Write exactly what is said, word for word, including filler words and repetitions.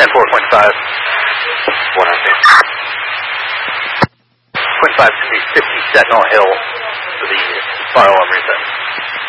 ten four point five. one oh two. Point five to be fifty Sentinel Hill for the fire alarm reset.